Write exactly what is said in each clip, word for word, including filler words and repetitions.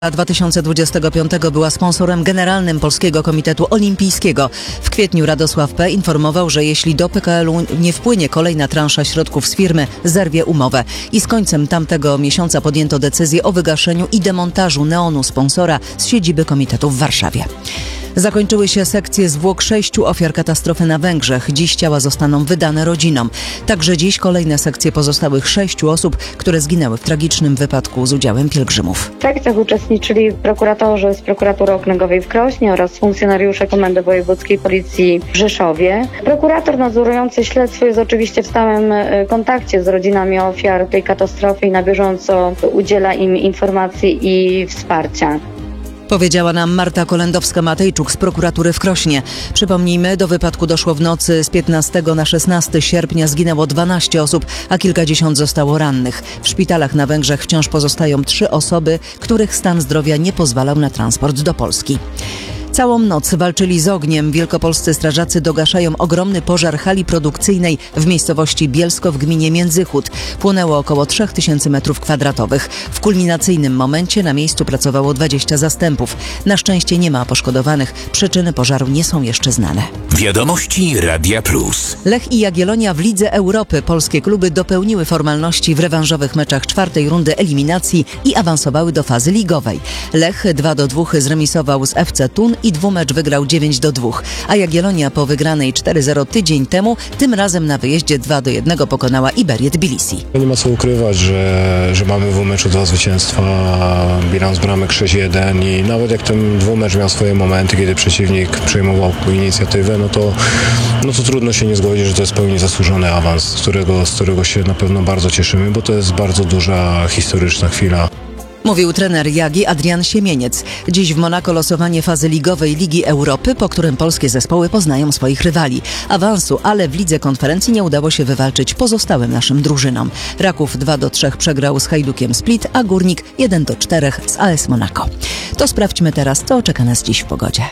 dwa tysiące dwudziestego piątego była sponsorem generalnym Polskiego Komitetu Olimpijskiego. W kwietniu Radosław P. informował, że jeśli do P K L-u nie wpłynie kolejna transza środków z firmy, zerwie umowę. I z końcem tamtego miesiąca podjęto decyzję o wygaszeniu i demontażu neonu sponsora z siedziby komitetu w Warszawie. Zakończyły się sekcje zwłok sześciu ofiar katastrofy na Węgrzech. Dziś ciała zostaną wydane rodzinom. Także dziś kolejne sekcje pozostałych sześciu osób, które zginęły w tragicznym wypadku z udziałem pielgrzymów. W sekcjach uczestniczyli prokuratorzy z Prokuratury Okręgowej w Krośnie oraz funkcjonariusze Komendy Wojewódzkiej Policji w Rzeszowie. Prokurator nadzorujący śledztwo jest oczywiście w stałym kontakcie z rodzinami ofiar tej katastrofy i na bieżąco udziela im informacji i wsparcia. Powiedziała nam Marta Kolendowska-Matejczuk z prokuratury w Krośnie. Przypomnijmy, do wypadku doszło w nocy z piętnastego na szesnastego sierpnia. Zginęło dwanaście osób, a kilkadziesiąt zostało rannych. W szpitalach na Węgrzech wciąż pozostają trzy osoby, których stan zdrowia nie pozwalał na transport do Polski. Całą noc walczyli z ogniem. Wielkopolscy strażacy dogaszają ogromny pożar hali produkcyjnej w miejscowości Bielsko w gminie Międzychód. Płonęło około trzy tysiące metrów kwadratowych. W kulminacyjnym momencie na miejscu pracowało dwadzieścia zastępów. Na szczęście nie ma poszkodowanych. Przyczyny pożaru nie są jeszcze znane. Wiadomości Radia Plus. Lech i Jagiellonia w Lidze Europy. Polskie kluby dopełniły formalności w rewanżowych meczach czwartej rundy eliminacji i awansowały do fazy ligowej. Lech dwa do dwóch zremisował z F C Thun i dwumecz wygrał dziewięć do dwóch, a Jagiellonia po wygranej cztery zero tydzień temu, tym razem na wyjeździe dwa do jednego pokonała Iberię Tbilisi. Nie ma co ukrywać, że, że mamy w meczu dwa zwycięstwa, bilans bramek sześć jeden i nawet jak ten dwumecz miał swoje momenty, kiedy przeciwnik przejmował inicjatywę, no to, no to trudno się nie zgodzić, że to jest pełni zasłużony awans, z którego, z którego się na pewno bardzo cieszymy, bo to jest bardzo duża, historyczna chwila. Mówił trener Jagi Adrian Siemieniec. Dziś w Monako losowanie fazy ligowej Ligi Europy, po którym polskie zespoły poznają swoich rywali. Awansu, ale w Lidze Konferencji nie udało się wywalczyć pozostałym naszym drużynom. Raków dwa do trzech przegrał z Hajdukiem Split, a Górnik jeden do czterech z A S Monako. To sprawdźmy teraz, co czeka nas dziś w pogodzie.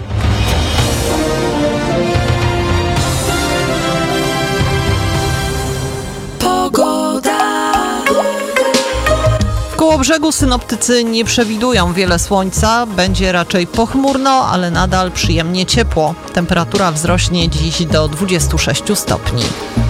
Koło brzegu synoptycy nie przewidują wiele słońca, będzie raczej pochmurno, ale nadal przyjemnie ciepło. Temperatura wzrośnie dziś do dwudziestu sześciu stopni.